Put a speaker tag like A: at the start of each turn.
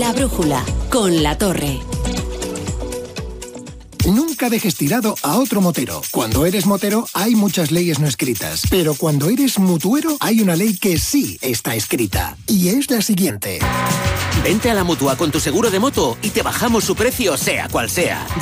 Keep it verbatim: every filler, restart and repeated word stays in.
A: La brújula, con La Torre.
B: Nunca dejes tirado a otro motero. Cuando eres motero hay muchas leyes no escritas, pero cuando eres mutuero hay una ley que sí está escrita, y es la siguiente.
C: Vente a la Mutua con tu seguro de moto y te bajamos su precio sea cual sea.